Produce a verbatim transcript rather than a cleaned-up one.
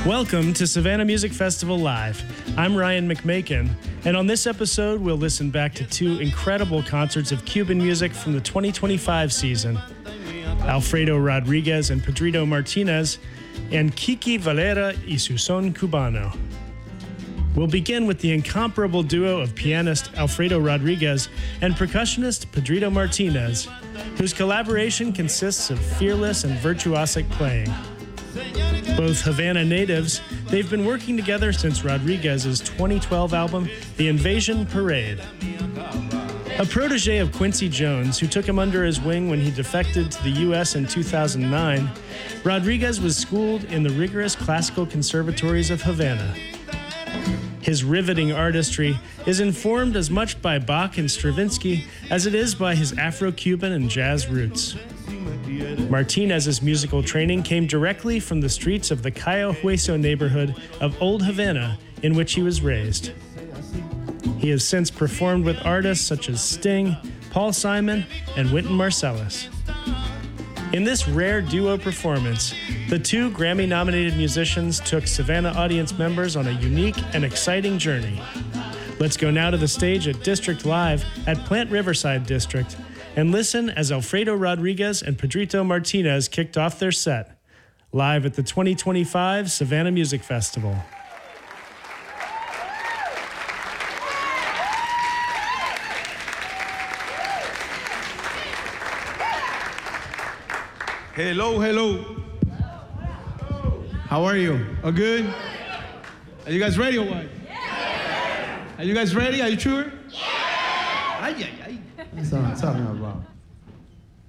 Welcome to Savannah Music Festival Live. I'm Ryan McMakin, and on this episode, we'll listen back to two incredible concerts of Cuban music from the twenty twenty-five season. Alfredo Rodriguez and Pedrito Martinez, and Kiki Valera y su son cubano. We'll begin with the incomparable duo of pianist Alfredo Rodriguez and percussionist Pedrito Martinez, whose collaboration consists of fearless and virtuosic playing. Both Havana natives, they've been working together since Rodriguez's twenty twelve album, The Invasion Parade. A protege of Quincy Jones, who took him under his wing when he defected to the U S in two thousand nine, Rodriguez was schooled in the rigorous classical conservatories of Havana. His riveting artistry is informed as much by Bach and Stravinsky as it is by his Afro-Cuban and jazz roots. Martinez's musical training came directly from the streets of the Cayo Hueso neighborhood of Old Havana, in which he was raised. He has since performed with artists such as Sting, Paul Simon, and Wynton Marsalis. In this rare duo performance, the two Grammy-nominated musicians took Savannah audience members on a unique and exciting journey. Let's go now to the stage at District Live at Plant Riverside District and listen as Alfredo Rodriguez and Pedrito Martinez kicked off their set, live at the twenty twenty-five Savannah Music Festival. Hello, hello. How are you? All good? Are you guys ready or what? Yeah. Are you guys ready? Are you sure? Yeah. Ay, ay, ay. That's what I'm talking about.